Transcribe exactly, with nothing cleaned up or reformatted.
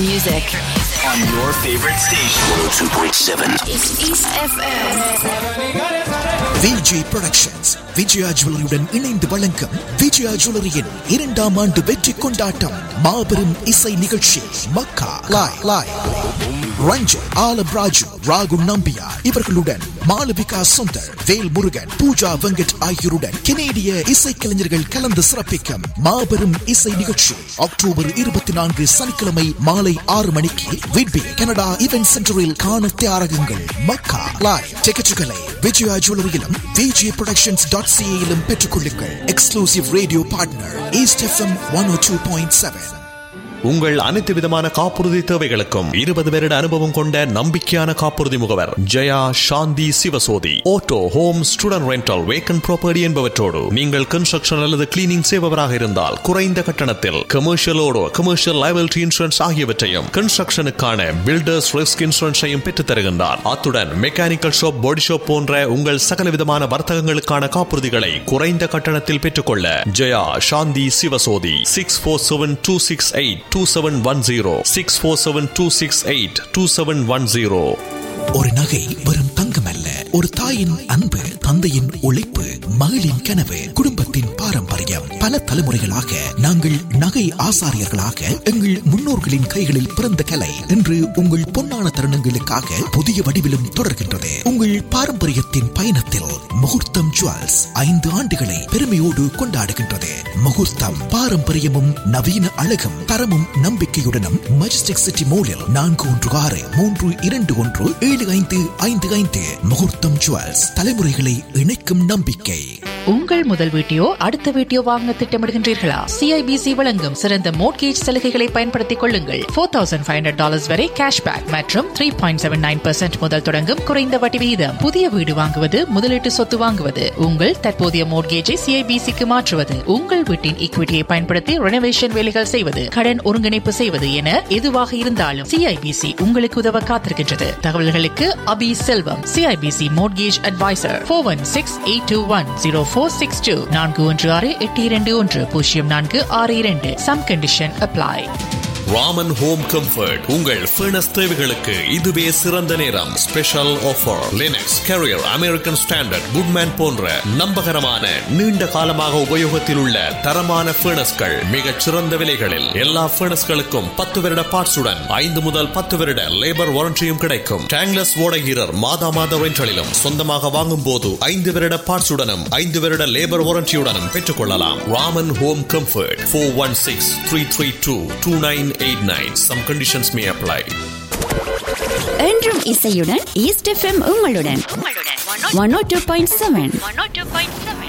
music on your favorite station. one oh two point seven is East F M. V J Productions Vijaya ஜுவல்லரியுடன் இணைந்து வழங்கும் விஜயா ஜுவல்லரியின் இரண்டாம் ஆண்டு வெற்றி கொண்டாட்டம் மாபெரும் இசை நிகழ்ச்சி மக்கா லாய் லாய் ரஞ்சன் ஆலம் ராஜு ராகு நம்பியா இவர்களுடன் மாளவிகா சுந்தர் வேல் முருகன் பூஜா வெங்கட் ஆகியோருடன் கெனேடிய இசைக்கலைஞர்கள் கலந்து சிறப்பிக்கும் மாபெரும் இசை நிகழ்ச்சி அக்டோபர் இருபத்தி நான்கு சனிக்கிழமை மாலை ஆறு மணிக்கு விட்பி கனடா இவென்ட் சென்டரில் காண தயாராகுங்கள். மக்கா லாய் டிக்கெட்டுகளை விஜயா ஜுவல்லரியிலும் விஜே ப்ரொடக்ஷன்ஸ் டாட் சிஏயிலும் பெற்றுக் கொள்ளுங்கள். Exclusive radio partner east FM one ஓ டூ பாயிண்ட் செவன். உங்கள் அனைத்து விதமான காப்புறுதி தேவைகளுக்கும் இருபது வருட அனுபவம் கொண்ட நம்பிக்கையான காப்புறுதி முகவர் ஜெயா சாந்தி Sivasothy. Auto, home, student rental, vacant property என்பவற்றோடு நீங்கள் கன்ஸ்ட்ரக்ஷன் அல்லது கிளீனிங் செய்பவராக இருந்தால் குறைந்த கட்டணத்தில் கமர்ஷியலோடு கமர்ஷியல் லைபிலிட்டி இன்சூரன்ஸ் ஆகியவற்றையும் கன்ஸ்ட்ரக்ஷனுக்கான பில்டர்ஸ் ரிஸ்க் இன்சூரன்ஸையும் பெற்றுத் தருகின்றார். அத்துடன் மெக்கானிக்கல் ஷாப், பாடி ஷாப் போன்ற உங்கள் சகல விதமான வர்த்தகங்களுக்கான காப்புறுதிகளை குறைந்த கட்டணத்தில் பெற்றுக்கொள்ள ஜெயா சாந்தி Sivasothy. Six four seven two six eight two seven one zero six four seven two six eight two seven one zero. ஒரு நகை வெறும் தங்கம் அல்ல, ஒரு தாயின் அன்பு, தந்தையின் உழைப்பு, மகளின் கனவு, குடும்பத்தின் பாரம்பரியம். பல தலைமுறைகளாக நாங்கள் நகை ஆசாரியர்களாக எங்கள் முன்னோர்களின் கைகளில் பிறந்த கலை இன்று உங்கள் பொன்னான தருணங்களுக்காக புதிய வடிவிலும் தொடர்கின்றது. உங்கள் பாரம்பரியத்தின் பயணத்தில் முகூர்த்தம் ஜுவல்ஸ் ஐந்து ஆண்டுகளை பெருமையோடு கொண்டாடுகின்றது. முகூர்த்தம் பாரம்பரியமும் நவீன அழகும் தரமும் நம்பிக்கையுடனும் மஜஸ்டிக் சிட்டி மோலில் நான்கு ஒன்று ஆறு மூன்று இரண்டு ஒன்று ஏழு ஐந்து ஐந்து ஐந்து. முகூர்த்தம் ஜுவல்ஸ், தலைமுறைகளை இணைக்கும் நம்பிக்கை. உங்கள் முதல் வீட்டையோ அடுத்த வீட்டையோ வாங்க திட்டமிடுகின்றீர்களா? சிஐபிசி வழங்கும் சிறந்த மோட்கேஜ் சலுகைகளை பயன்படுத்திக் கொள்ளுங்கள். Four thousand five hundred dollars வரை கேஷ்பேக் மற்றும் three point seven nine percent முதல் தொடங்கும் குறைந்த வட்டி விகிதம். புதிய வீடு வாங்குவது, முதலீட்டு சொத்து வாங்குவது, உங்கள் தற்போதைய மோட்கேஜை சிஐபிசிக்கு மாற்றுவது, உங்கள் வீட்டின் ஈக்விட்டியை பயன்படுத்தி ரெனோவேஷன் வேலைகள் செய்வது, கடன் ஒருங்கிணைப்பு செய்வது என எதுவாக இருந்தாலும் சிஐபிசி உங்களுக்கு உதவ காத்திருக்கின்றது. தகவல்களுக்கு அபி செல்வம், CIBC mortgage advisor, four one six eight two one zero four six two நான்கு ஒன்று ஆறு எட்டு இரண்டு ஒன்று பூஜ்ஜியம் நான்கு ஆறு இரண்டு. Some condition apply. Raman home comfort உங்கள் ஃபர்னஸ் தேவைகளுக்கு இதுவே சிறந்த நேரம். Special offer. Linux, carrier, American standard, Goodman போன்ற நம்பகரமான நீண்ட காலமாக உபயோகத்தில் உள்ள தரமான ஃபர்னஸ்கள் மிகச் சிறந்த விலைகளில். எல்லா ஃபர்னஸ்களுக்கும் பத்து வருட பார்ட்ஸுடன் ஐந்து முதல் பத்து வருட லேபர் வாரண்டியும் கிடைக்கும். டேங்லஸ் ஓடகீரர் மாதா மாத ரெண்டலிலும் சொந்தமாக வாங்கும் போது ஐந்து வருட பார்ட்ஸுடனும் ஐந்து வருட லேபர் வாரண்டியுடனும் பெற்றுக் கொள்ளலாம். Raman home comfort four one six three three two two nine eight nine. Some conditions may apply. என்றும் இசையுடன் ஈஸ்ட் எஃப்எம் உங்களுடன் ஒன் ஓ டூ பாயிண்ட் செவன்.